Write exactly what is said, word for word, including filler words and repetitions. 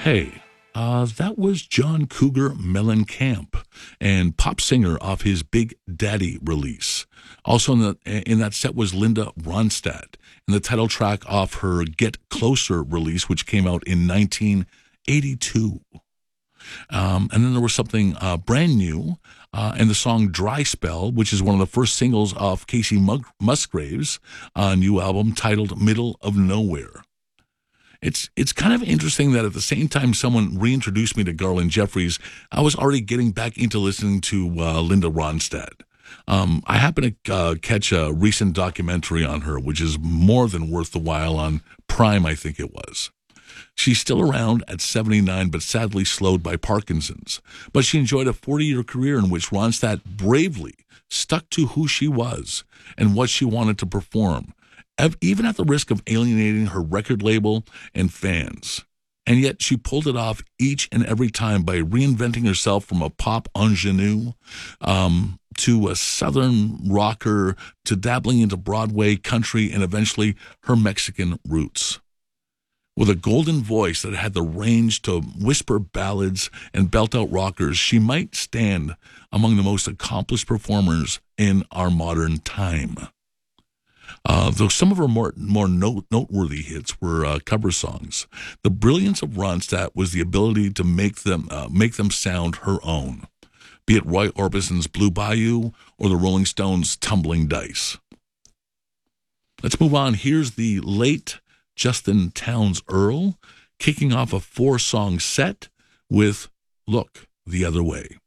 Hey, uh, that was John Cougar Mellencamp, and pop singer off his Big Daddy release. Also in, the, in that set was Linda Ronstadt, and the title track off her Get Closer release, which came out in nineteen eighty-two. Um, and then there was something uh, brand new, uh, and the song Dry Spell, which is one of the first singles off Casey Mug- Musgraves' uh, new album titled Middle of Nowhere. It's it's kind of interesting that at the same time someone reintroduced me to Garland Jeffries, I was already getting back into listening to uh, Linda Ronstadt. Um, I happened to uh, catch a recent documentary on her, which is more than worth the while on Prime, I think it was. She's still around at seventy-nine, but sadly slowed by Parkinson's. But she enjoyed a forty-year career in which Ronstadt bravely stuck to who she was and what she wanted to perform, even at the risk of alienating her record label and fans. And yet she pulled it off each and every time by reinventing herself from a pop ingenue um, to a southern rocker to dabbling into Broadway, country, and eventually her Mexican roots. With a golden voice that had the range to whisper ballads and belt out rockers, she might stand among the most accomplished performers in our modern time. Uh, though some of her more more note, noteworthy hits were uh, cover songs, the brilliance of Ronstadt was the ability to make them uh, make them sound her own, be it Roy Orbison's Blue Bayou or the Rolling Stones' Tumbling Dice. Let's move on. Here's the late Justin Townes Earle kicking off a four-song set with Look the Other Way.